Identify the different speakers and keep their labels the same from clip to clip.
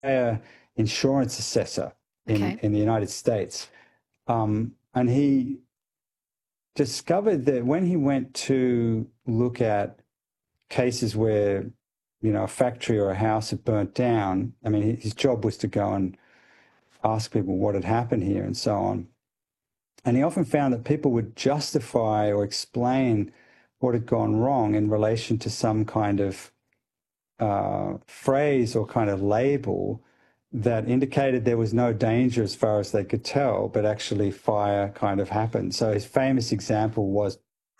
Speaker 1: insurance assessor
Speaker 2: Okay.
Speaker 1: in the United States. And he discovered that when he went to look at cases where, a factory or a house had burnt down, I mean, his job was to go and ask people what had happened here and so on. And he often found that people would justify or explain what had gone wrong in relation to some kind of phrase or kind of label that indicated there was no danger as far as they could tell, but actually fire kind of happened. So his famous example was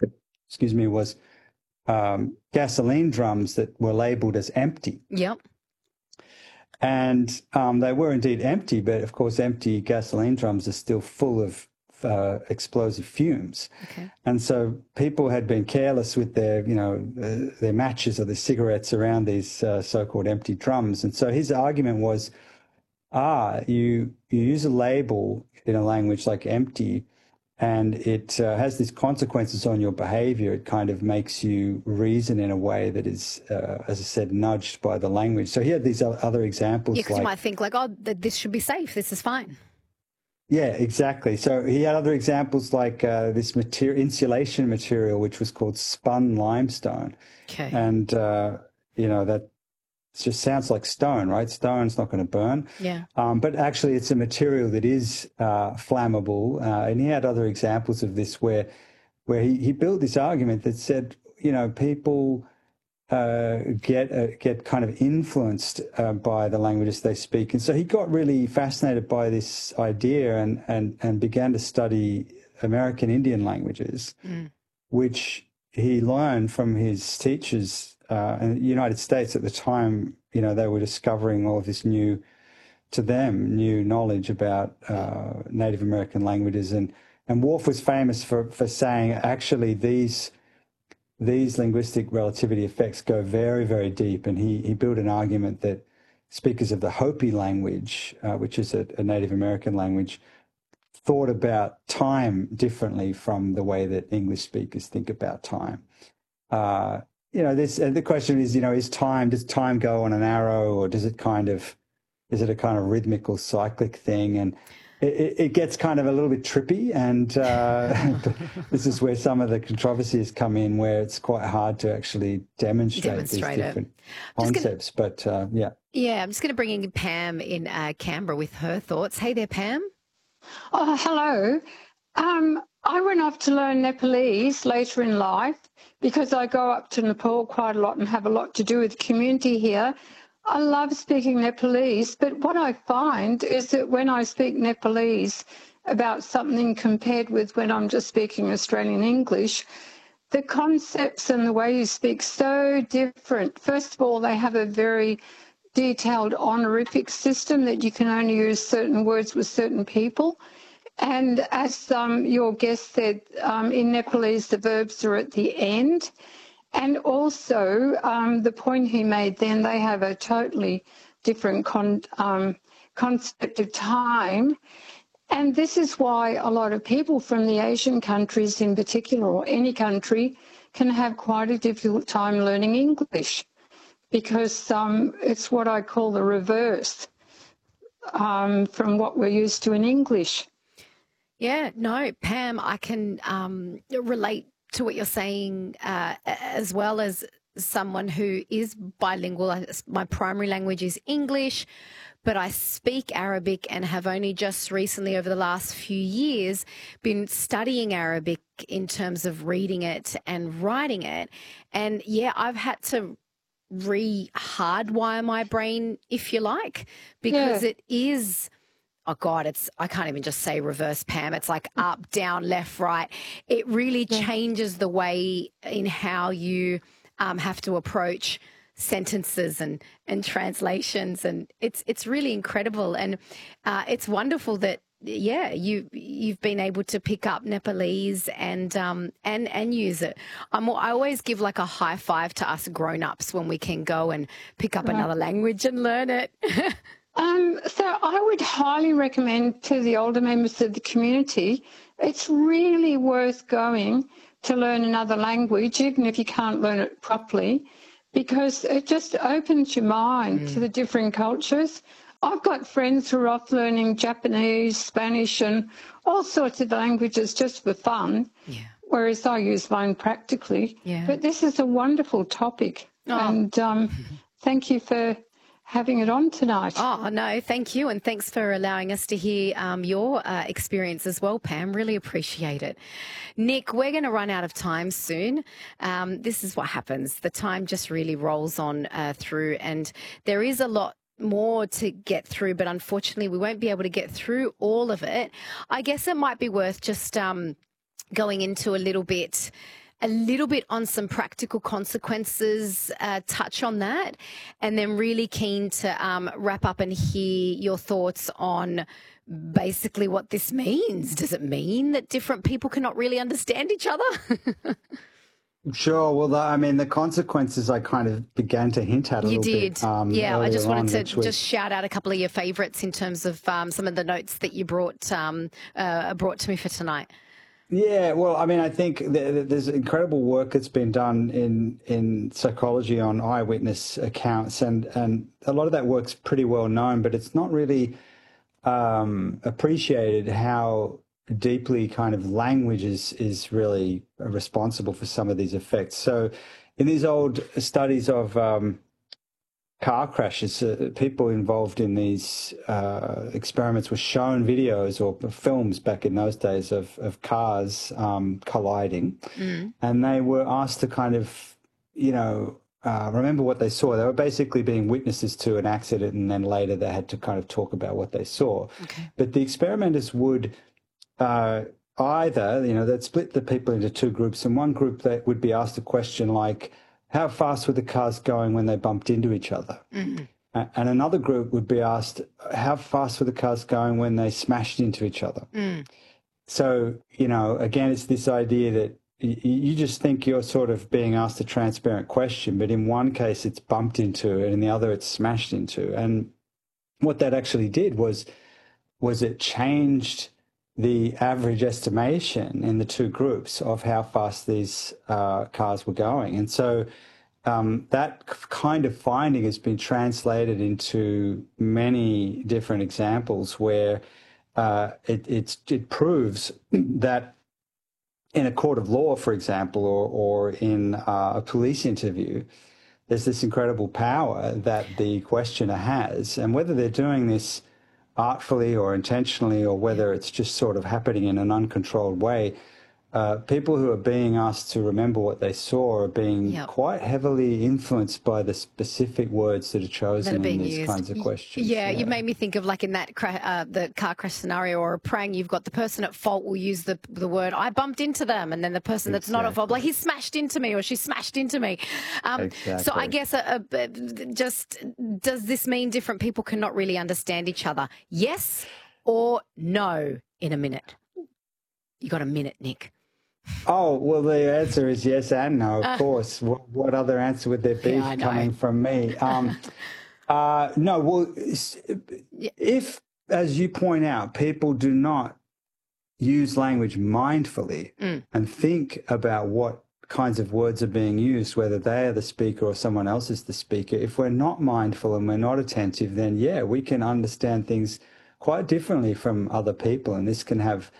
Speaker 1: gasoline drums that were labeled as empty.
Speaker 2: Yep.
Speaker 1: And they were indeed empty, but of course, empty gasoline drums are still full of explosive fumes.
Speaker 2: Okay.
Speaker 1: And so people had been careless with their, their matches or their cigarettes around these so-called empty drums. And so his argument was, you use a label in a language like empty, and it has these consequences on your behavior. It kind of makes you reason in a way that is, as I said, nudged by the language. So he had these other examples.
Speaker 2: Yeah, because you might think like, oh, this should be safe. This is fine.
Speaker 1: Yeah, exactly. So he had other examples like this insulation material, which was called spun limestone.
Speaker 2: Okay.
Speaker 1: And, that just sounds like stone, right? Stone's not going to burn.
Speaker 2: Yeah.
Speaker 1: But actually, it's a material that is flammable. And he had other examples of this where he built this argument that said, people get kind of influenced by the languages they speak. And so he got really fascinated by this idea and began to study American Indian languages, which he learned from his teachers in the United States at the time. They were discovering all of this new knowledge about Native American languages. And Whorf was famous for saying, actually, these linguistic relativity effects go very, very deep. And he built an argument that speakers of the Hopi language, which is a Native American language, thought about time differently from the way that English speakers think about time. The question is, does time go on an arrow, or is it a kind of rhythmical cyclic thing? And it gets kind of a little bit trippy, and this is where some of the controversies come in, where it's quite hard to actually demonstrate these different concepts.
Speaker 2: Yeah, I'm just going to bring in Pam in Canberra with her thoughts. Hey there, Pam.
Speaker 3: Oh, hello. I went off to learn Nepalese later in life because I go up to Nepal quite a lot and have a lot to do with the community here. I love speaking Nepalese, but what I find is that when I speak Nepalese about something compared with when I'm just speaking Australian English, the concepts and the way you speak so different. First of all, they have a very detailed honorific system that you can only use certain words with certain people. And as your guest said, in Nepalese, the verbs are at the end. And also, the point he made then, they have a totally different concept of time. And this is why a lot of people from the Asian countries in particular, or any country, can have quite a difficult time learning English, because it's what I call the reverse from what we're used to in English.
Speaker 2: Yeah, no, Pam, I can relate to what you're saying, as well as someone who is bilingual. My primary language is English, but I speak Arabic and have only just recently, over the last few years, been studying Arabic in terms of reading it and writing it. And yeah, I've had to re-hardwire my brain, if you like, because it is... Oh, God, I can't even just say reverse, Pam. It's like up, down, left, right. It really changes the way in how you have to approach sentences and translations. And it's really incredible. And it's wonderful that, you've been able to pick up Nepalese and use it. I always give like a high five to us grown-ups when we can go and pick up another language and learn it.
Speaker 3: So I would highly recommend to the older members of the community, it's really worth going to learn another language, even if you can't learn it properly, because it just opens your mind to the different cultures. I've got friends who are off learning Japanese, Spanish, and all sorts of languages just for fun, whereas I use mine practically. But this is a wonderful topic, and thank you for having it on tonight.
Speaker 2: Oh, no, thank you. And thanks for allowing us to hear your experience as well, Pam. Really appreciate it. Nick, we're going to run out of time soon. This is what happens. The time just really rolls on through, and there is a lot more to get through, but unfortunately we won't be able to get through all of it. I guess it might be worth just going into a little bit on some practical consequences, touch on that, and then really keen to wrap up and hear your thoughts on basically what this means. Does it mean that different people cannot really understand each other?
Speaker 1: Sure. Well, I mean, the consequences I kind of began to hint at a little bit.
Speaker 2: Yeah, I just wanted to just shout out a couple of your favourites in terms of some of the notes that you brought to me for tonight.
Speaker 1: Yeah, well, I mean, I think there's incredible work that's been done in psychology on eyewitness accounts, and a lot of that work's pretty well known, but it's not really appreciated how deeply kind of language is really responsible for some of these effects. So in these old studies of car crashes, people involved in these experiments were shown videos or films back in those days of cars colliding, and they were asked to kind of, remember what they saw. They were basically being witnesses to an accident, and then later they had to kind of talk about what they saw. Okay. But the experimenters would either, they'd split the people into two groups, and one group that would be asked a question like, how fast were the cars going when they bumped into each other? Mm-hmm. And another group would be asked, how fast were the cars going when they smashed into each other? Mm. So, again, it's this idea that you just think you're sort of being asked a transparent question, but in one case it's bumped into, and in the other it's smashed into. And what that actually did was it changed the average estimation in the two groups of how fast these cars were going. And so that kind of finding has been translated into many different examples where it proves that in a court of law, for example, or in a police interview, there's this incredible power that the questioner has. And whether they're doing this artfully or intentionally, or whether it's just sort of happening in an uncontrolled way, people who are being asked to remember what they saw are being quite heavily influenced by the specific words that are chosen in these kinds of questions.
Speaker 2: Yeah, you made me think of like in that the car crash scenario or a prang, you've got the person at fault will use the word, I bumped into them, and then the person that's not at fault, like he smashed into me or she smashed into me. So I guess just does this mean different people cannot really understand each other? Yes or no in a minute? You got a minute, Nick.
Speaker 1: Oh, well, the answer is yes and no, of course. What other answer would there be coming from me? No, well, if, as you point out, people do not use language mindfully and think about what kinds of words are being used, whether they are the speaker or someone else is the speaker, if we're not mindful and we're not attentive, then, we can understand things quite differently from other people, and this can have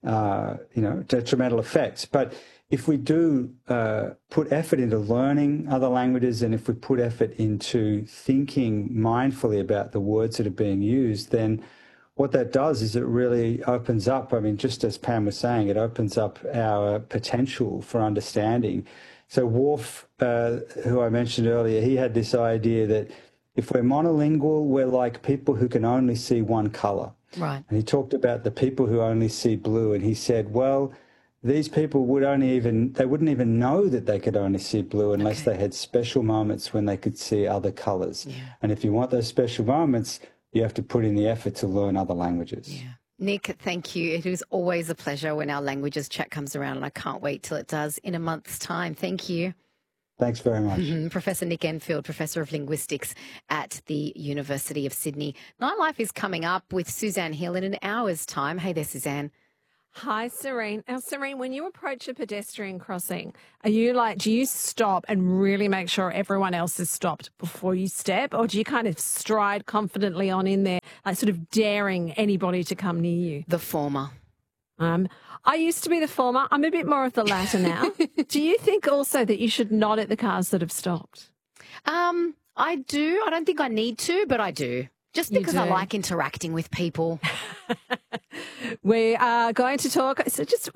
Speaker 1: detrimental effects. But if we do put effort into learning other languages, and if we put effort into thinking mindfully about the words that are being used, then what that does is it really opens up, just as Pam was saying, it opens up our potential for understanding. So Worf, who I mentioned earlier, he had this idea that if we're monolingual, we're like people who can only see one color.
Speaker 2: Right.
Speaker 1: And he talked about the people who only see blue, and he said, well, these people wouldn't even know that they could only see blue unless they had special moments when they could see other colors. Yeah. And if you want those special moments, you have to put in the effort to learn other languages. Yeah.
Speaker 2: Nick, thank you. It is always a pleasure when our languages chat comes around, and I can't wait till it does in a month's time. Thank you.
Speaker 1: Thanks very much.
Speaker 2: Professor Nick Enfield, Professor of Linguistics at the University of Sydney. Nightlife is coming up with Suzanne Hill in an hour's time. Hey there, Suzanne.
Speaker 4: Hi, Serene. Now, Serene, when you approach a pedestrian crossing, are you like, do you stop and really make sure everyone else has stopped before you step? Or do you kind of stride confidently on in there, like sort of daring anybody to come near you?
Speaker 2: The former.
Speaker 4: I used to be the former. I'm a bit more of the latter now. Do you think also that you should nod at the cars that have stopped?
Speaker 2: I do. I don't think I need to, but I do. Just because I like interacting with people.
Speaker 4: We are going to talk. So just